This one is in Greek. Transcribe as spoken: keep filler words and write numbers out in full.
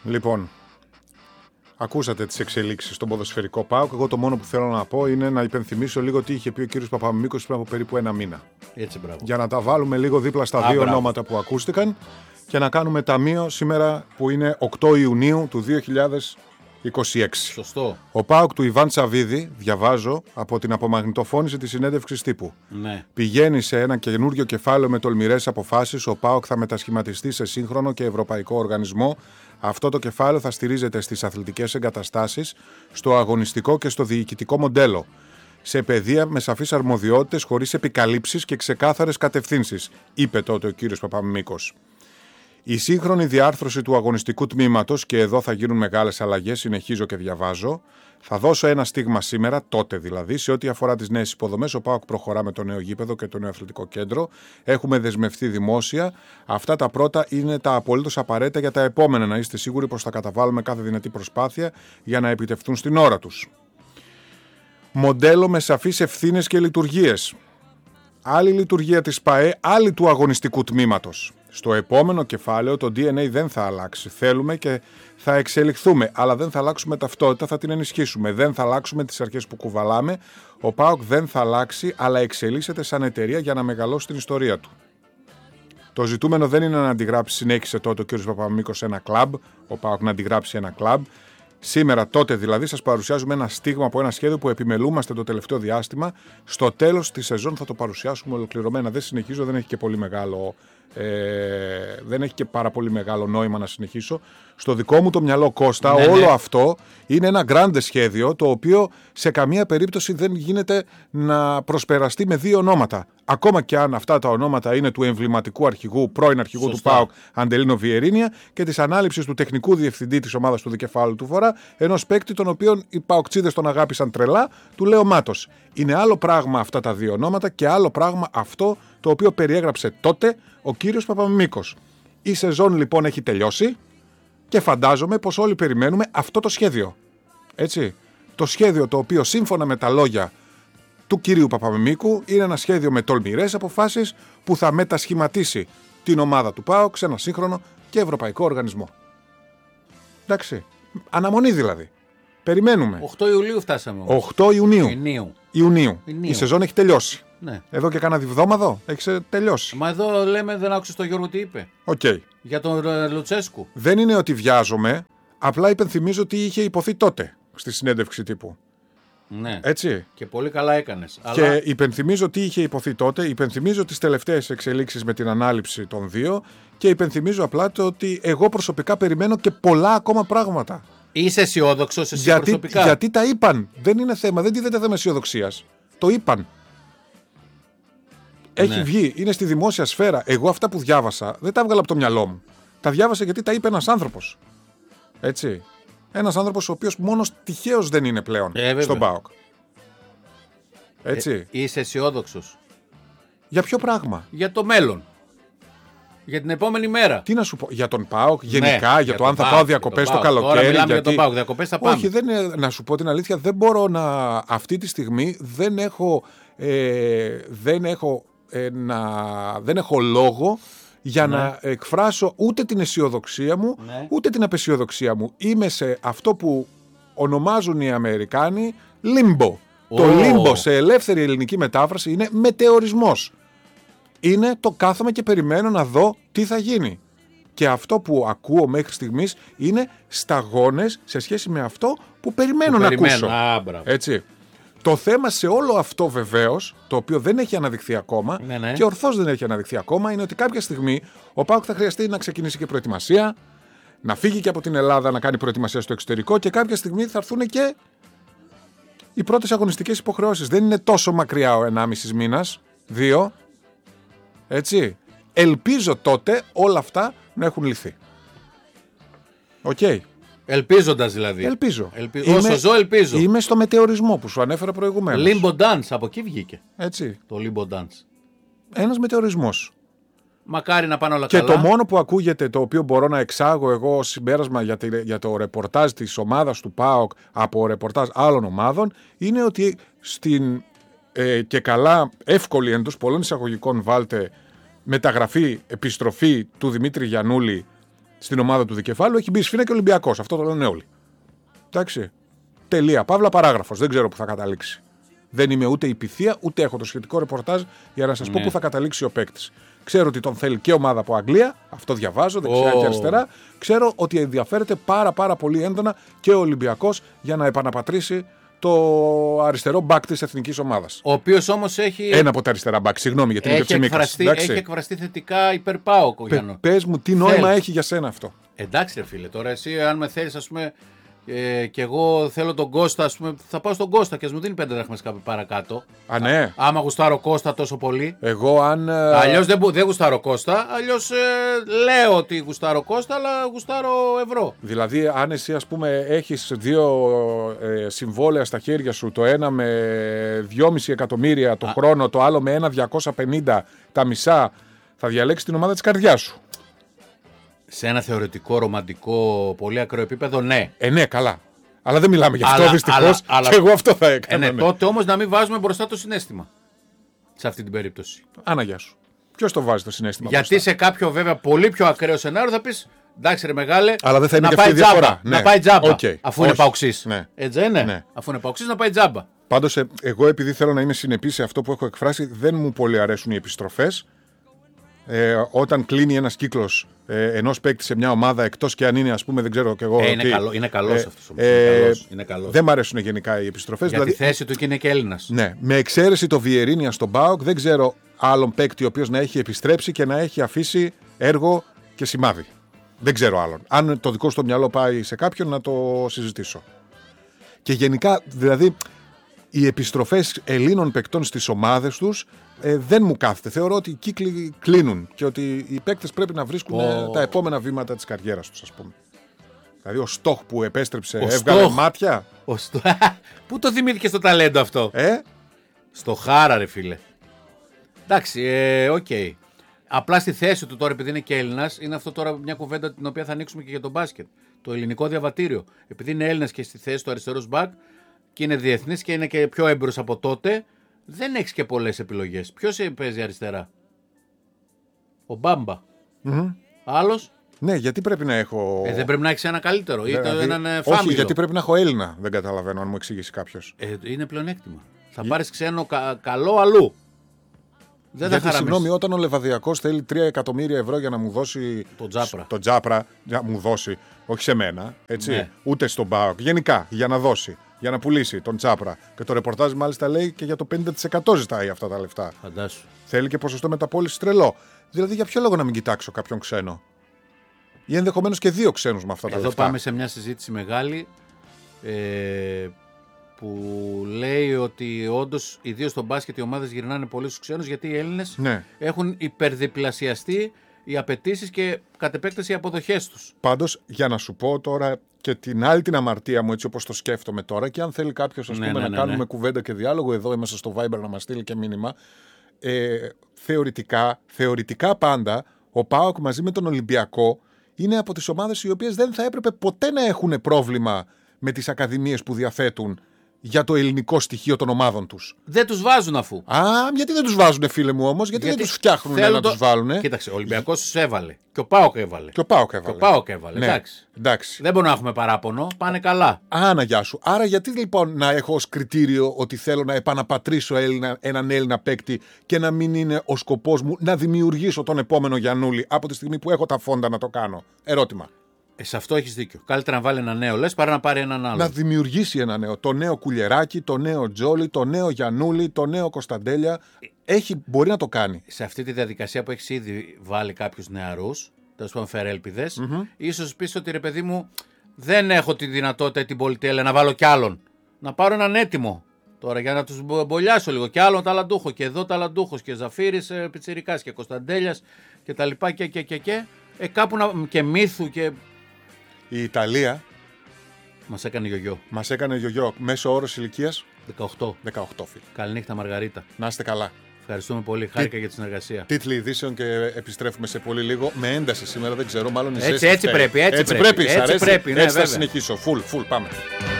Λοιπόν, ακούσατε τις εξελίξεις στον ποδοσφαιρικό ΠΑΟΚ. Εγώ το μόνο που θέλω να πω είναι να υπενθυμίσω λίγο τι είχε πει ο κύριος Παπαμαμίκος πριν από περίπου ένα μήνα. Έτσι, μπράβο. Για να τα βάλουμε λίγο δίπλα στα Α, δύο μπράβο. ονόματα που ακούστηκαν και να κάνουμε ταμείο σήμερα που είναι οκτώ Ιουνίου του δύο χιλιάδες είκοσι έξι. Σωστό. Ο ΠΑΟΚ του Ιβάν Τσαβίδη, διαβάζω από την απομαγνητοφώνηση της συνέντευξης τύπου. Ναι. Πηγαίνει σε ένα καινούριο κεφάλαιο με τολμηρές αποφάσεις. Ο ΠΑΟΚ θα μετασχηματιστεί σε σύγχρονο και ευρωπαϊκό οργανισμό. Αυτό το κεφάλαιο θα στηρίζεται στις αθλητικές εγκαταστάσεις, στο αγωνιστικό και στο διοικητικό μοντέλο. Σε παιδεία με σαφείς αρμοδιότητες, χωρίς επικαλύψεις και ξεκάθαρες κατευθύνσεις, είπε τότε ο κύριος Παπαμαμίκος. Η σύγχρονη διάρθρωση του αγωνιστικού τμήματος, και εδώ θα γίνουν μεγάλες αλλαγές, συνεχίζω και διαβάζω. Θα δώσω ένα στίγμα σήμερα, τότε δηλαδή, σε ό,τι αφορά τις νέες υποδομές. Ο ΠΑΟΚ προχωρά με το νέο γήπεδο και το νέο αθλητικό κέντρο. Έχουμε δεσμευτεί δημόσια. Αυτά τα πρώτα είναι τα απολύτως απαραίτητα για τα επόμενα. Να είστε σίγουροι πως θα καταβάλουμε κάθε δυνατή προσπάθεια για να επιτευχθούν στην ώρα τους. Μοντέλο με σαφείς ευθύνες και λειτουργίες. Άλλη λειτουργία της ΠΑΕ, άλλη του αγωνιστικού τμήματος. Στο επόμενο κεφάλαιο το ντι εν έι δεν θα αλλάξει. Θέλουμε και θα εξελιχθούμε, αλλά δεν θα αλλάξουμε ταυτότητα, θα την ενισχύσουμε. Δεν θα αλλάξουμε τις αρχές που κουβαλάμε. Ο ΠΑΟΚ δεν θα αλλάξει, αλλά εξελίσσεται σαν εταιρεία για να μεγαλώσει την ιστορία του. Το ζητούμενο δεν είναι να αντιγράψει, συνέχισε τότε ο κ. Παπαμαμίκος, ένα κλαμπ. Ο ΠΑΟΚ να αντιγράψει ένα κλαμπ. Σήμερα, τότε δηλαδή, σας παρουσιάζουμε ένα στίγμα από ένα σχέδιο που επιμελούμαστε το τελευταίο διάστημα. Στο τέλος της σεζόν θα το παρουσιάσουμε ολοκληρωμένα. Δεν συνεχίζω, δεν έχει και πολύ μεγάλο, ε, δεν έχει και πάρα πολύ μεγάλο νόημα να συνεχίσω. Στο δικό μου το μυαλό, Κώστα, ναι, όλο ναι. αυτό είναι ένα grande σχέδιο, το οποίο σε καμία περίπτωση δεν γίνεται να προσπεραστεί με δύο ονόματα. Ακόμα και αν αυτά τα ονόματα είναι του εμβληματικού αρχηγού, πρώην αρχηγού Σωστά. του ΠΑΟΚ, Αντελίνο Βιερίνια, και της ανάληψης του τεχνικού διευθυντή της ομάδας του Δικεφάλου του Βορρά, ενός παίκτη τον οποίον οι ΠΑΟΚτσίδες τον αγάπησαν τρελά, του Λέο Μάτος. Είναι άλλο πράγμα αυτά τα δύο ονόματα και άλλο πράγμα αυτό το οποίο περιέγραψε τότε ο κύριος Παπαμαμίκος. Η σεζόν λοιπόν έχει τελειώσει και φαντάζομαι πως όλοι περιμένουμε αυτό το σχέδιο. Έτσι. Το σχέδιο το οποίο σύμφωνα με τα λόγια του κυρίου Παπαμαμίκου είναι ένα σχέδιο με τολμηρές αποφάσεις που θα μετασχηματίσει την ομάδα του ΠΑΟΚ σε ένα σύγχρονο και ευρωπαϊκό οργανισμό. Εντάξει. Αναμονή δηλαδή. Περιμένουμε. οκτώ Ιουλίου φτάσαμε όμως. οκτώ Ιουνίου. Ιουνίου. Ιουνίου. Ιουνίου. Η σεζόν έχει τελειώσει. Ναι. Εδώ και κάνα διβδόμαδο έχει ε, τελειώσει. Μα εδώ λέμε, δεν άκουσες τον Γιώργο τι είπε. Οκ. Για τον ε, Λουτσέσκου. Δεν είναι ότι βιάζομαι, απλά υπενθυμίζω τι είχε υποθεί τότε στη συνέντευξη τύπου. Ναι. Έτσι. Και πολύ καλά έκανες. Και Αλλά... υπενθυμίζω τι είχε υποθεί τότε, υπενθυμίζω τις τελευταίες εξελίξεις με την ανάληψη των δύο και υπενθυμίζω απλά το ότι εγώ προσωπικά περιμένω και πολλά ακόμα πράγματα. Είσαι αισιόδοξος εσύ Γιατί, προσωπικά. γιατί τα είπαν. Δεν είναι θέμα, δεν τίθεται θέμα αισιοδοξίας. Το είπαν. Έχει Ναι. βγει, είναι στη δημόσια σφαίρα. Εγώ αυτά που διάβασα δεν τα έβγαλα από το μυαλό μου. Τα διάβασα γιατί τα είπε ένας άνθρωπος. Έτσι. Ένας άνθρωπος ο οποίος μόνος τυχαίος δεν είναι πλέον Ε, βέβαια. στον ΠΑΟΚ. Έτσι. Ε, είσαι αισιόδοξος. Για ποιο πράγμα? Για το μέλλον. Για την επόμενη μέρα. Τι να σου πω, για τον ΠΑΟΚ γενικά, Ναι, για το τον αν θα ΠΑΟΚ, πάω για διακοπές τον το ΠΑΟΚ. καλοκαίρι. Τώρα μιλάμε γιατί... για τον ΠΑΟΚ, διακοπές θα πάμε. Όχι, δεν είναι, να σου πω την αλήθεια, δεν μπορώ να. Αυτή τη στιγμή δεν έχω, ε, δεν έχω, ε, να, δεν έχω λόγο για Ναι. να εκφράσω ούτε την αισιοδοξία μου, Ναι. ούτε την απεσιοδοξία μου. Είμαι σε αυτό που ονομάζουν οι Αμερικάνοι limbo. Το Ω. limbo σε ελεύθερη ελληνική μετάφραση είναι μετεωρισμός. Είναι το κάθομαι και περιμένω να δω τι θα γίνει. Και αυτό που ακούω μέχρι στιγμής είναι σταγόνες σε σχέση με αυτό που περιμένω Που να περιμένω. ακούσω. Α, μπράβο. Έτσι. Το θέμα σε όλο αυτό βεβαίως, το οποίο δεν έχει αναδειχθεί ακόμα Ναι, ναι. και ορθώς δεν έχει αναδειχθεί ακόμα, είναι ότι κάποια στιγμή ο ΠΑΟΚ θα χρειαστεί να ξεκινήσει και προετοιμασία, να φύγει και από την Ελλάδα να κάνει προετοιμασία στο εξωτερικό και κάποια στιγμή θα έρθουν και οι πρώτες αγωνιστικές υποχρεώσεις. Δεν είναι τόσο μακριά ο ενάμισης μήνας, δύο. Έτσι. Ελπίζω τότε όλα αυτά να έχουν λυθεί. Οκ. Okay. Ελπίζοντας δηλαδή. Ελπίζω. Ελπι... Όσο ζω, ελπίζω. Είμαι στο μετεωρισμό που σου ανέφερα προηγουμένως. Limbo Dance, από εκεί βγήκε. Έτσι. Το Limbo Dance. Ένας μετεωρισμός. Μακάρι να πάνε όλα Και καλά. το μόνο που ακούγεται, το οποίο μπορώ να εξάγω εγώ ως συμπέρασμα για, τη, για το ρεπορτάζ της ομάδας του ΠΑΟΚ από ρεπορτάζ άλλων ομάδων, είναι ότι στην ε, και καλά εύκολη εντός πολλών εισαγωγικών βάλτε μεταγραφή, επιστροφή του Δημήτρη Γιαννούλη στην ομάδα του δικεφάλου, έχει μπει σφήνα και Ολυμπιακός. Αυτό το λένε όλοι. Εντάξει. Τελεία. Παύλα παράγραφος. Δεν ξέρω που θα καταλήξει. Δεν είμαι ούτε η πυθία, ούτε έχω το σχετικό ρεπορτάζ για να σας Ναι. πω που θα καταλήξει ο παίκτης. Ξέρω ότι τον θέλει και ομάδα από Αγγλία, αυτό διαβάζω δεξιά Oh. και αριστερά. Ξέρω ότι ενδιαφέρεται πάρα πάρα πολύ έντονα και ο Ολυμπιακός για να επαναπατρίσει το αριστερό μπακ της εθνικής ομάδας. Ο οποίος όμως έχει, Ένα από τα αριστερά μπακ, συγγνώμη γιατί είναι και έχει, Τσιμίκας. εκφραστεί, Εντάξει. έχει εκφραστεί θετικά υπέρ ΠΑΟΚ ο Πε, Γιάννο. πες μου τι νόημα Θέλει. έχει για σένα αυτό. Εντάξει ρε φίλε, τώρα εσύ αν με θέλεις ας πούμε ε, και εγώ θέλω τον Κώστα, ας πούμε, θα πάω στον Κώστα και ας μου δίνει πέντε δραχμές κάπου παρακάτω. Α, ναι. Άμα γουστάρω Κώστα τόσο πολύ. Εγώ αν. ε, Αλλιώς δεν, μπο- δεν γουστάρω Κώστα, αλλιώς ε, λέω ότι γουστάρω Κώστα, αλλά γουστάρω ευρώ. Δηλαδή, αν εσύ ας πούμε έχεις δύο ε, συμβόλαια στα χέρια σου, το ένα με δυόμισι εκατομμύρια το χρόνο, το άλλο με ένα διακόσια πενήντα τα μισά, θα διαλέξεις την ομάδα της καρδιάς σου. Σε ένα θεωρητικό, ρομαντικό, πολύ ακραίο επίπεδο, ναι. Ε, ναι, καλά. Αλλά δεν μιλάμε γι' αυτό Αλλά- δυστυχώς. αλλά- αλλά- Και εγώ αυτό θα Ε, έκανα. ναι, ναι. τότε όμως να μην βάζουμε μπροστά το συναίσθημα. Σε αυτή την περίπτωση. Άνα, γεια σου. Ποιος το βάζει το συναίσθημα Γιατί μπροστά? σε κάποιο βέβαια πολύ πιο ακραίο σενάριο θα πεις εντάξει ρε μεγάλε, Αλλά δεν θα είναι να και πάει αυτή η διαφορά. τζάμπα. Ναι. Να πάει τζάμπα. Οκ. Αφού είναι Όχι. παοξής. Ναι. Έτσι δεν είναι. Ναι. Αφού είναι παοξής να πάει τζάμπα. Πάντως, ε, εγώ επειδή θέλω να είμαι συνεπής σε αυτό που έχω εκφράσει, δεν μου πολύ αρέσουν οι επιστροφές. Ε, όταν κλείνει ένας κύκλος ε, ενός παίκτη σε μια ομάδα, εκτός και αν είναι, ας πούμε, δεν ξέρω κι εγώ. Ε, είναι τι, καλό- είναι καλός ε, αυτός όμως, ε, είναι καλός, είναι καλός. Δεν μ' αρέσουν γενικά οι επιστροφές. Για τη θέση του και είναι και Έλληνας. Ναι, με εξαίρεση το Βιερίνια στον ΠΑΟΚ, δεν ξέρω άλλον παίκτη ο οποίος να έχει επιστρέψει και να έχει αφήσει έργο και σημάδι. Δεν ξέρω άλλον. Αν το δικό στο μυαλό πάει σε κάποιον, να το συζητήσω. Και γενικά, δηλαδή, οι επιστροφές Ελλήνων παικτών στις ομάδες τους ε, δεν μου κάθεται. Θεωρώ ότι οι κύκλοι κλείνουν και ότι οι παίκτες πρέπει να βρίσκουν ε, Ο- τα επόμενα βήματα της καριέρας τους, ας πούμε. Δηλαδή, ο Στόχ που επέστρεψε Ο έβγαλε Στόχ. μάτια. Ο στο... Πού το θυμήθηκε το ταλέντο αυτό. Ε, Στο χάρα ρε φίλε. Εντάξει, ε, οκ. Απλά στη θέση του τώρα, επειδή είναι και Έλληνας, είναι αυτό τώρα μια κουβέντα την οποία θα ανοίξουμε και για τον μπάσκετ. Το ελληνικό διαβατήριο. Επειδή είναι Έλληνας και στη θέση του αριστερός μπακ και είναι διεθνής και είναι και πιο έμπειρος από τότε, δεν έχει και πολλές επιλογές. Ποιος παίζει αριστερά? Ο Μπάμπα. μμμ. Άλλος. Ναι, γιατί πρέπει να έχω. Ε, δεν πρέπει να έχει ένα καλύτερο ή το- Δηλαδή, έναν ε, όχι, φάμιλο. γιατί πρέπει να έχω Έλληνα. Δεν καταλαβαίνω αν μου εξηγήσει κάποιο. Ε, είναι πλεονέκτημα. Θα πάρεις ξένο κα- καλό αλλού. Δεν θα Γιατί χαραμίσεις. συγγνώμη, όταν ο Λεβαδιακός θέλει τρία εκατομμύρια ευρώ για να μου δώσει. Το Τζάπρα. Το Τζάπρα, να μου δώσει. Όχι σε μένα, έτσι. Ναι. Ούτε στον ΠΑΟΚ. Γενικά, για να δώσει. Για να πουλήσει τον Τζάπρα. Και το ρεπορτάζ μάλιστα λέει και για το πενήντα τοις εκατό ζητάει αυτά τα λεφτά. Φαντάσου. Θέλει και ποσοστό μεταπώληση τρελό. Δηλαδή, για ποιο λόγο να μην κοιτάξω κάποιον ξένο. Ή ενδεχομένως και δύο ξένους με αυτά τα Εδώ λεφτά. πάμε σε μια συζήτηση μεγάλη ε, που λέει ότι όντως ιδίως στο μπάσκετ οι ομάδες γυρνάνε πολύ στους ξένους γιατί οι Έλληνες Ναι. έχουν υπερδιπλασιαστεί οι απαιτήσεις και κατ' επέκταση οι αποδοχές τους. Πάντως, για να σου πω τώρα και την άλλη την αμαρτία μου, έτσι όπως το σκέφτομαι τώρα, και αν θέλει κάποιος ας Ναι, πούμε, ναι, να ναι, κάνουμε ναι. κουβέντα και διάλογο εδώ μέσα στο Viber να μας στείλει και μήνυμα, ε, θεωρητικά, θεωρητικά πάντα ο ΠΑΟΚ μαζί με τον Ολυμπιακό είναι από τις ομάδες οι οποίες δεν θα έπρεπε ποτέ να έχουν πρόβλημα με τις ακαδημίες που διαθέτουν για το ελληνικό στοιχείο των ομάδων τους. Δεν τους βάζουν αφού. Α, γιατί δεν τους βάζουνε φίλε μου όμως, γιατί, δεν τους φτιάχνουν θέλουν να το- τους βάλουνε. Κοίταξε, ο Ολυμπιακός τους έβαλε. Και ο ΠΑΟΚ έβαλε. Και ο ΠΑΟΚ έβαλε. Και ο ΠΑΟΚ έβαλε. Ναι, Εντάξει. εντάξει. Δεν μπορούμε να έχουμε παράπονο. Πάνε καλά. Άνα, γεια σου. Άρα, γιατί λοιπόν να έχω ως κριτήριο ότι θέλω να επαναπατρίσω Έλληνα, έναν Έλληνα παίκτη και να μην είναι ο σκοπός μου να δημιουργήσω τον επόμενο Γιαννούλη από τη στιγμή που έχω τα φόντα να το κάνω. Ερώτημα. Ε, σε αυτό έχεις δίκιο. Καλύτερα να βάλει ένα νέο λες παρά να πάρει έναν άλλο. Να δημιουργήσει ένα νέο. Το νέο Κουλιεράκι, το νέο Τζόλι, το νέο Γιαννούλη, το νέο Κωνσταντέλια. Έχει, μπορεί να το κάνει. Σε αυτή τη διαδικασία που έχεις ήδη βάλει κάποιους νεαρούς, τέλος πάντων φερέλπιδες, mm-hmm. ίσως πεις ότι ρε παιδί μου δεν έχω τη δυνατότητα ή την πολυτέλεια να βάλω κι άλλον. Να πάρω έναν έτοιμο τώρα για να τους μπο- μπολιάσω λίγο. Κι άλλον ταλαντούχο και εδώ ταλαντούχος και Ζαφύρης ε, Πιτσιρικάς και Κωνσταντέλιας και τα λοιπά και και και και. Ε, κάπου να, και Μύθου και... Η Ιταλία Μας έκανε γιογιό. μας έκανε γιογιό. Μέσο όρος ηλικίας δεκαοκτώ. δεκαοκτώ, φίλε. Καληνύχτα Μαργαρίτα. Να είστε καλά. Ευχαριστούμε πολύ. Χάρηκα για τη συνεργασία. Τίτλοι ειδήσεων και επιστρέφουμε σε πολύ λίγο. Με ένταση σήμερα, δεν ξέρω, μάλλον η Έτσι, ζέστη έτσι φταίει. πρέπει, έτσι έτσι πρέπει, πρέπει, σ' έτσι αρέσει? πρέπει, ναι, έτσι θα βέβαια. συνεχίσω. Φουλ, φουλ, πάμε.